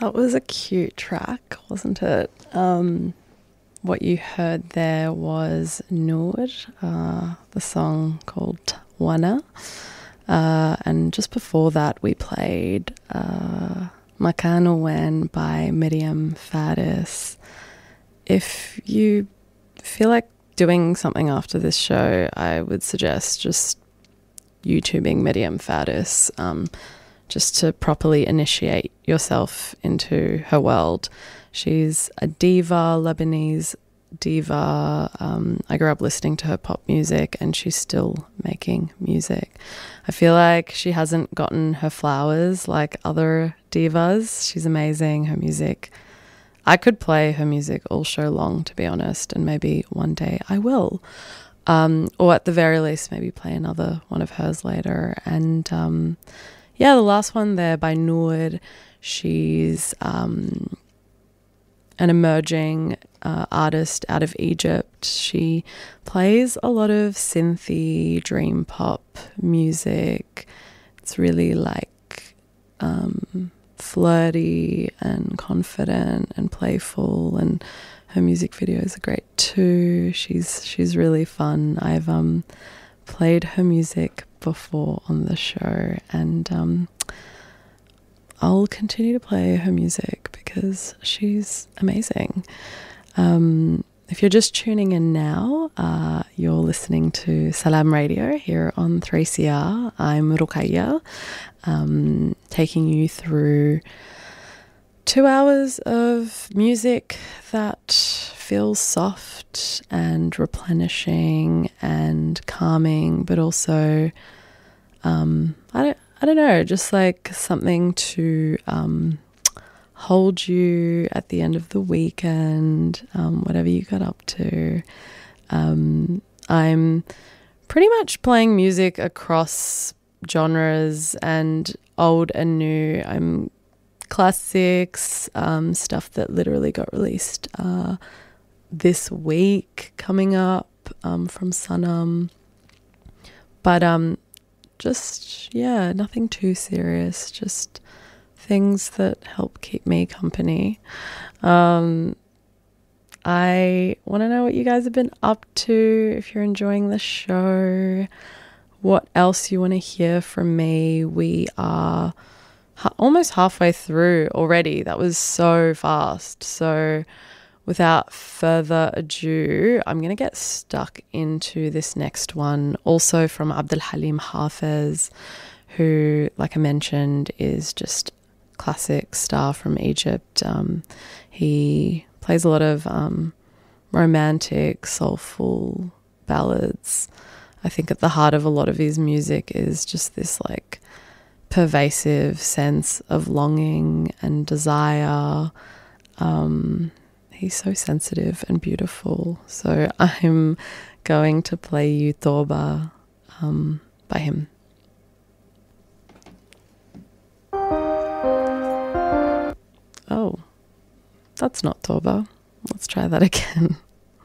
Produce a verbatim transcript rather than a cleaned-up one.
That was a cute track, wasn't it? Um, what you heard there was Noor, uh, the song called Wana. Uh, and just before that, we played uh, Makano Wen by Miriam Faris. If you feel like doing something after this show, I would suggest just YouTubing Miriam Faris. Um, just to properly initiate yourself into her world. She's a diva, Lebanese diva. Um, I grew up listening to her pop music and she's still making music. I feel like she hasn't gotten her flowers like other divas. She's amazing. Her music, I could play her music all show long, to be honest, and maybe one day I will. Um, or at the very least, maybe play another one of hers later. And um, yeah, the last one there by Noor, she's um, an emerging uh, artist out of Egypt. She plays a lot of synthy, dream pop music. It's really like um, flirty and confident and playful, and her music videos are great too. She's she's really fun. I've um, played her music before on the show, and um, I'll continue to play her music because she's amazing. Um, if you're just tuning in now, uh, you're listening to Salam Radio here on three C R. I'm Ruqayya, um, taking you through two hours of music that feels soft and replenishing and calming, but also um, I don't I don't know, just like something to um, hold you at the end of the weekend, um, whatever you got up to. Um, I'm pretty much playing music across genres and old and new. I'm classics, um, stuff that literally got released uh, this week coming up um, from Sanam. But um, just, yeah, nothing too serious, just things that help keep me company. Um, I want to know what you guys have been up to, if you're enjoying the show, what else you want to hear from me. We are ha- almost halfway through already. That was so fast. So without further ado, I'm going to get stuck into this next one, also from Abdul Halim Hafez, who, like I mentioned, is just classic star from Egypt. Um, he plays a lot of um, romantic, soulful ballads. I think at the heart of a lot of his music is just this like pervasive sense of longing and desire. Um, he's so sensitive and beautiful. So I'm going to play you Toba um, by him. Oh, that's not Toba. Let's try that again.